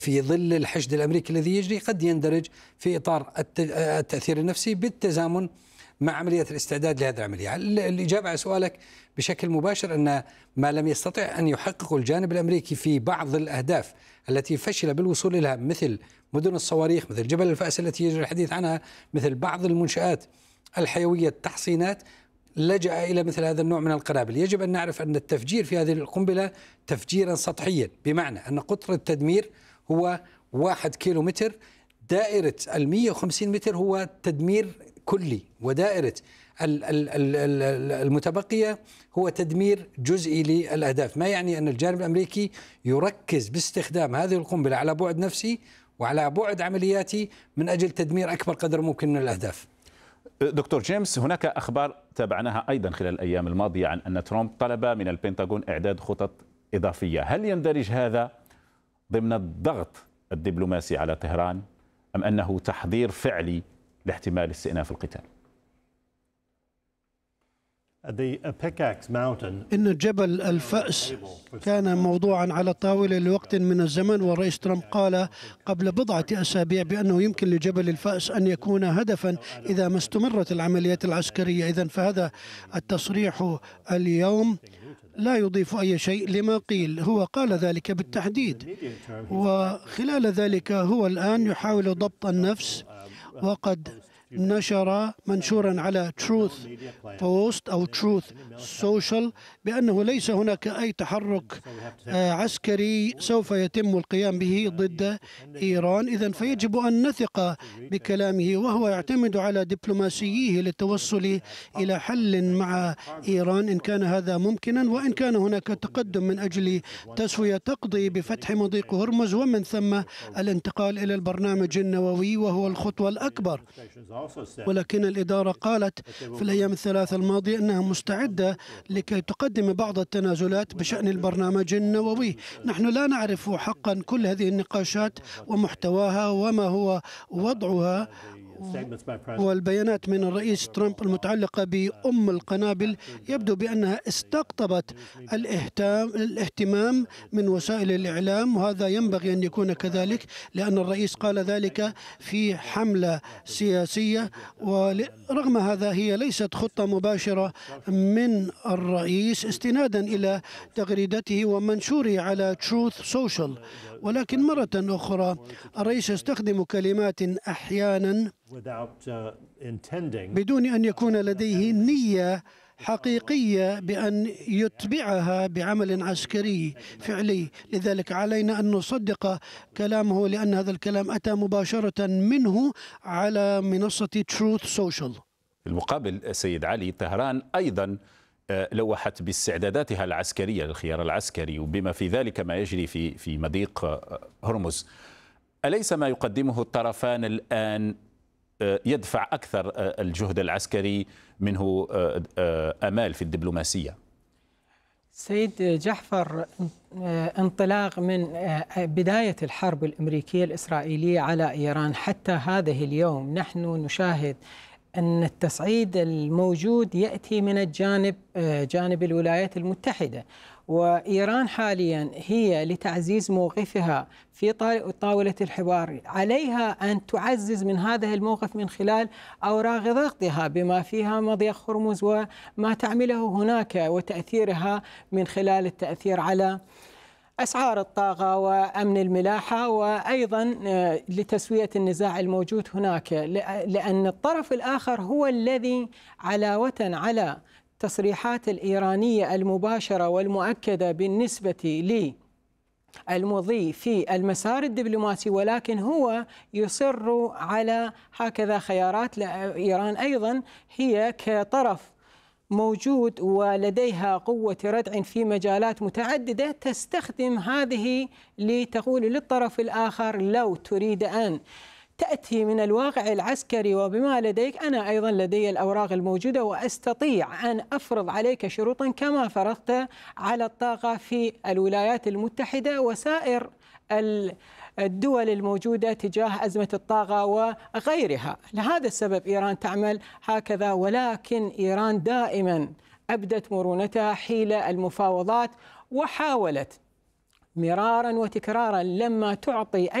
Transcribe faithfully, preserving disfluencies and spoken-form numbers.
في ظل الحشد الأمريكي الذي يجري قد يندرج في إطار التأثير النفسي بالتزامن مع عملية الاستعداد لهذه العملية. الإجابة على سؤالك بشكل مباشر أن ما لم يستطع أن يحققه الجانب الأمريكي في بعض الأهداف التي فشل بالوصول إليها، مثل مدن الصواريخ، مثل جبل الفأس التي يجري الحديث عنها، مثل بعض المنشآت الحيوية التحصينات، لجأ إلى مثل هذا النوع من القنابل. يجب أن نعرف أن التفجير في هذه القنبلة تفجيرا سطحيا، بمعنى أن قطر التدمير هو واحد كيلو متر، دائرة المية وخمسين متر هو تدمير كلي، ودائرة المتبقية هو تدمير جزئي للأهداف. ما يعني أن الجانب الأمريكي يركز باستخدام هذه القنبلة على بعد نفسي وعلى بعد عملياتي من أجل تدمير أكبر قدر ممكن من الأهداف. دكتور جيمس، هناك أخبار تابعناها أيضا خلال الأيام الماضية عن أن ترامب طلب من البنتاغون إعداد خطط إضافية. هل يندرج هذا ضمن الضغط الدبلوماسي على طهران أم أنه تحضير فعلي لاحتمال استئناف القتال؟ إن جبل الفأس كان موضوعا على الطاولة لوقت من الزمن، والرئيس ترامب قال قبل بضعة أسابيع بأنه يمكن لجبل الفأس أن يكون هدفا إذا ما استمرت العمليات العسكرية. إذن فهذا التصريح اليوم لا يضيف أي شيء لما قيل، هو قال ذلك بالتحديد، وخلال ذلك هو الآن يحاول ضبط النفس، وقد نشر منشورا على تروث بوست أو تروث سوشيال بأنه ليس هناك أي تحرك عسكري سوف يتم القيام به ضد إيران. إذن فيجب أن نثق بكلامه، وهو يعتمد على دبلوماسييه للتوصل إلى حل مع إيران إن كان هذا ممكنا، وإن كان هناك تقدم من أجل تسوية تقضي بفتح مضيق هرمز ومن ثم الانتقال إلى البرنامج النووي، وهو الخطوة الأكبر. ولكن الإدارة قالت في الأيام الثلاثة الماضية أنها مستعدة لكي تقدم بعض التنازلات بشأن البرنامج النووي. نحن لا نعرف حقا كل هذه النقاشات ومحتواها وما هو وضعها، والبيانات من الرئيس ترامب المتعلقة بأم القنابل يبدو بأنها استقطبت الاهتمام من وسائل الإعلام، وهذا ينبغي أن يكون كذلك لأن الرئيس قال ذلك في حملة سياسية. ورغم هذا هي ليست خطة مباشرة من الرئيس استنادا إلى تغريدته ومنشوره على تروث سوشيال، ولكن مرة أخرى الرئيس يستخدم كلمات أحيانا بدون أن يكون لديه نية حقيقية بأن يتبعها بعمل عسكري فعلي. لذلك علينا أن نصدق كلامه، لأن هذا الكلام أتى مباشرة منه على منصة تروث سوشيال. في المقابل سيد علي، طهران أيضا لوحت باستعداداتها العسكرية للخيار العسكري، وبما في ذلك ما يجري في في مضيق هرمز. أليس ما يقدمه الطرفان الآن يدفع أكثر الجهد العسكري منه آمال في الدبلوماسية؟ سيد جعفر، انطلاق من بداية الحرب الأمريكية الإسرائيلية على إيران حتى هذه اليوم نحن نشاهد أن التصعيد الموجود يأتي من الجانب جانب الولايات المتحدة، وإيران حاليا هي لتعزيز موقفها في طاولة الحوار عليها أن تعزز من هذا الموقف من خلال أوراق ضغطها بما فيها مضيق هرمز وما تعمله هناك، وتأثيرها من خلال التأثير على أسعار الطاقة وأمن الملاحة، وأيضا لتسوية النزاع الموجود هناك، لأن الطرف الآخر هو الذي علاوة على التصريحات الإيرانية المباشرة والمؤكدة بالنسبة للمضي في المسار الدبلوماسي، ولكن هو يصر على هكذا خيارات. إيران أيضا هي كطرف موجود ولديها قوة ردع في مجالات متعددة تستخدم هذه لتقول للطرف الآخر لو تريد أن تأتي من الواقع العسكري وبما لديك أنا أيضا لدي الأوراق الموجودة وأستطيع أن أفرض عليك شروطا كما فرضت على الطاقة في الولايات المتحدة وسائر الدول الموجودة تجاه أزمة الطاقة وغيرها. لهذا السبب إيران تعمل هكذا، ولكن إيران دائما أبدت مرونتها حيل المفاوضات وحاولت مرارا وتكرارا لما تعطي